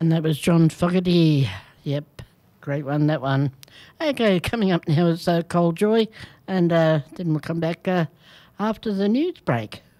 And that was John Fogerty. Yep, great one, that one. Okay, coming up now is Cold Joy, and then we'll come back after the news break.